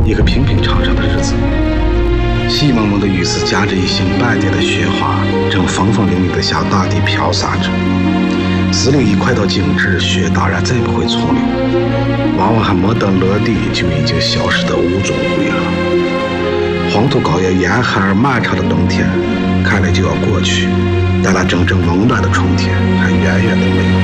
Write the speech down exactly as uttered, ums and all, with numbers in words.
一个平平常常的日子。细蒙蒙的雨丝夹着一星半截的雪花，正风风凛凛地向大地飘洒着。四零一快到静止，雪当然再不会从流，往往还没等落地，就已经消失得无踪无影了。黄土高原严寒而漫长的冬天，看来就要过去，但那真正温暖的春天还远远的没有。